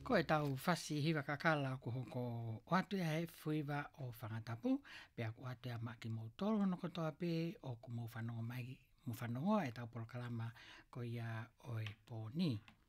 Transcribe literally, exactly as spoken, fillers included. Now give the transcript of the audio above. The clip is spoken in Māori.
Ko e tau whasi hiwa kakala ko hoko o atu ia he whiwa o whangatapu, pia ko atu ia maki mou tolo no kotoa pe o ko mou whanonga mai, mou whanonga e tau polokalama ko ia o e pōni.